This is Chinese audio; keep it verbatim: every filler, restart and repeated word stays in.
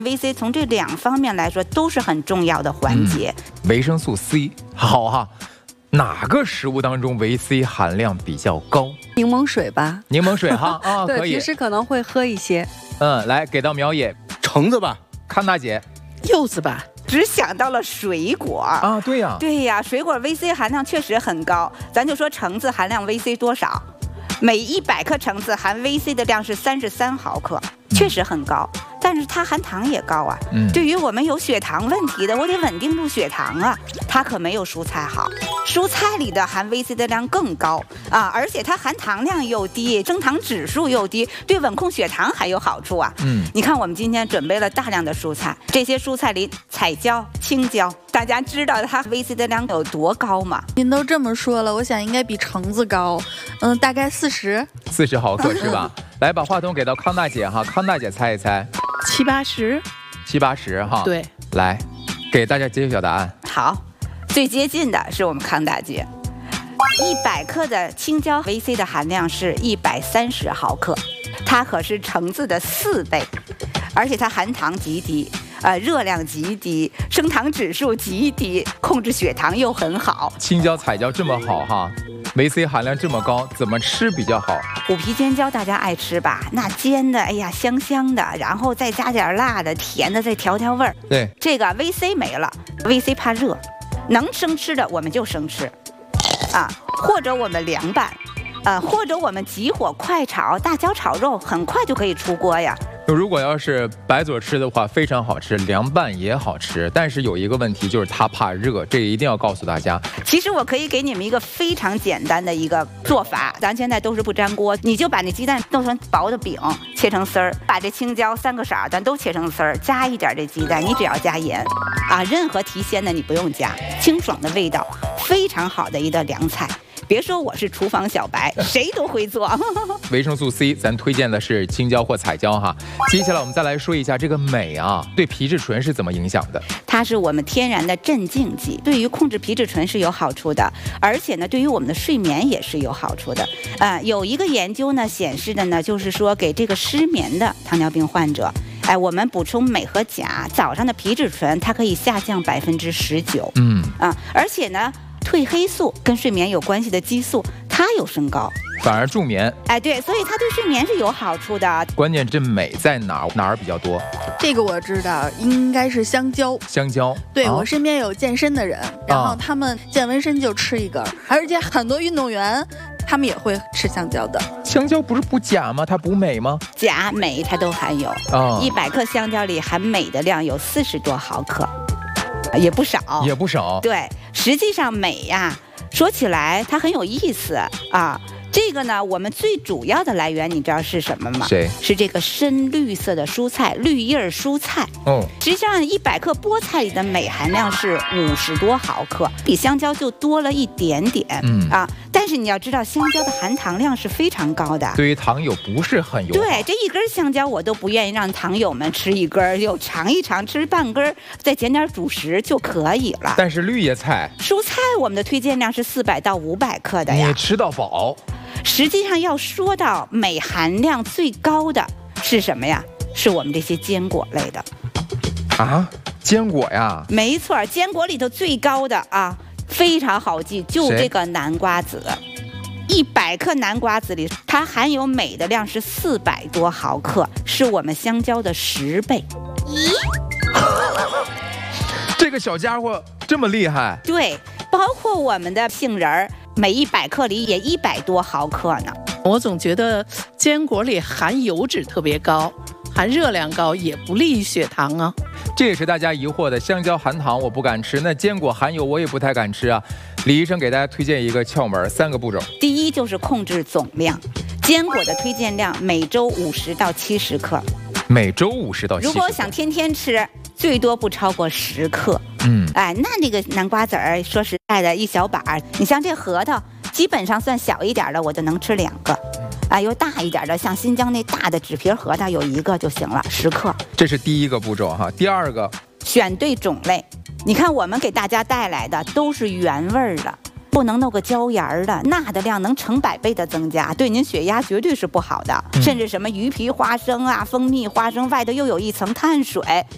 V C 从这两方面来说都是很重要的环节。 嗯、维生素 C 好哈。哪个食物当中维 C 含量比较高？ 柠檬水吧。 柠檬水哈啊， 对， 可以。 平时可能会喝一些。 嗯，来给到苗野， 橙子吧， 康大姐， 柚子吧。 只想到了水果啊，对呀， 对呀，水果 V C 含量确实很高。咱就说橙子含量 V C 多少？每一百克橙子含 V C 的量是三十三毫克，确实很高。但是它含糖也高啊。嗯，对于我们有血糖问题的，我得稳定住血糖啊。它可没有蔬菜好，蔬菜里的含 V C 的量更高啊，而且它含糖量又低，升糖指数又低，对稳控血糖还有好处啊。嗯，你看我们今天准备了大量的蔬菜，这些蔬菜里彩椒、青椒，大家知道它 V C 的量有多高吗？ 您都这么说了，我想应该比橙子高，嗯，大概四十， 四十毫克是吧？来，把话筒给到康大姐哈，康大姐猜一猜。 七八十， 七八十哈， 对， 来，给大家揭晓答案。 好，最接近的是我们康大姐，一百克的青椒 V C 的含量是一百三十毫克，它可是橙子的四倍，而且它含糖极低，呃，热量极低，升糖指数极低，控制血糖又很好。 青椒、彩椒这么好哈。维 C 含量这么高，怎么吃比较好？ 虎皮尖椒大家爱吃吧？那煎的，哎呀，香香的，然后再加点辣的、甜的，再调调味儿。 对， 这个 V C 没了 ，V C 怕热，能生吃的我们就生吃，啊，或者我们凉拌，呃，或者我们急火快炒，大椒炒肉，很快就可以出锅呀。 如果要是白嘴吃的话，非常好吃，凉拌也好吃，但是有一个问题就是它怕热，这个一定要告诉大家。 其实我可以给你们一个非常简单的一个做法，咱现在都是不粘锅，你就把那鸡蛋弄成薄的饼，切成丝儿，把这青椒三个色儿咱都切成丝儿，加一点这鸡蛋，你只要加盐，啊，任何提鲜的你不用加，清爽的味道，非常好的一道凉菜。别说我是厨房小白，谁都会做。 维生素 C， 咱推荐的是青椒或彩椒哈。接下来我们再来说一下这个镁啊，对皮质醇是怎么影响的？ 它是我们天然的镇静剂，对于控制皮质醇是有好处的，而且呢，对于我们的睡眠也是有好处的。呃，有一个研究呢显示的呢，就是说给这个失眠的糖尿病患者，哎，我们补充镁和钾，早上的皮质醇它可以下降百分之十九。嗯啊，而且呢。褪黑素跟睡眠有关系的激素，它有升高， 反而助眠。 哎，对，所以它对睡眠是有好处的。 关键这镁在哪儿？哪儿比较多？ 这个我知道，应该是香蕉。 香蕉， 对、 啊、 我身边有健身的人，然后他们健完身就吃一根，而且很多运动员他们也会吃香蕉的。 香蕉不是补钾吗？它补镁吗？ 钾、镁它都含有。一百克香蕉里含镁的量有四十多毫克。也不少， 也不少。 对，实际上镁呀，说起来它很有意思啊。这个呢，我们最主要的来源，你知道是什么吗？ 谁？ 是这个深绿色的蔬菜，绿叶蔬菜。哦，实际上一百克菠菜里的镁含量是五十多毫克，比香蕉就多了一点点。嗯啊，但是你要知道，香蕉的含糖量是非常高的， 对于糖友不是很友好。 对，这一根香蕉我都不愿意让糖友们吃一根，就尝一尝，吃半根，再减点主食就可以了。 但是绿叶菜、 蔬菜，我们的推荐量是四百到五百克的呀， 你吃到饱。 实际上要说到镁含量最高的是什么呀？是我们这些坚果类的。 啊，坚果呀？ 没错，坚果里头最高的啊，非常好记，就这个南瓜子。一百克南瓜子里，它含有镁的量是四百多毫克，是我们香蕉的十倍。咦？ 这个小家伙这么厉害？ 对，包括我们的杏仁儿。每一百克里也一百多毫克呢。 我总觉得坚果里含油脂特别高，含热量高，也不利于血糖啊。 这也是大家疑惑的，香蕉含糖我不敢吃，那坚果含油我也不太敢吃啊。李医生给大家推荐一个窍门，三个步骤。 第一就是控制总量，坚果的推荐量每周五十到七十克。 每周五十到七十克。 如果想天天吃，最多不超过十克。嗯，哎，那这个南瓜籽儿，说实在的，一小把儿，你像这核桃，基本上算小一点的，我就能吃两个。啊，又大一点的，像新疆那大的纸皮核桃，有一个就行了，十克。 这是第一个步骤哈。第二个， 选对种类。你看，我们给大家带来的都是原味儿的。不能弄个椒盐儿的，钠的量能成百倍的增加，对您血压绝对是不好的。嗯、甚至什么鱼皮花生啊、蜂蜜花生，外头又有一层碳水，